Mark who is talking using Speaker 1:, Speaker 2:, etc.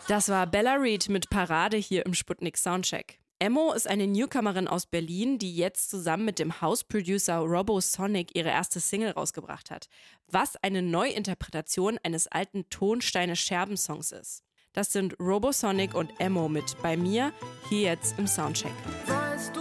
Speaker 1: Das war Bella Reed mit Parade hier im Sputnik Soundcheck. Emo ist eine Newcomerin aus Berlin, die jetzt zusammen mit dem House-Producer Robosonic ihre erste Single rausgebracht hat. Was eine Neuinterpretation eines alten Tonsteine-Scherben-Songs ist. Das sind Robosonic und Emo mit Bei mir, hier jetzt im Soundcheck.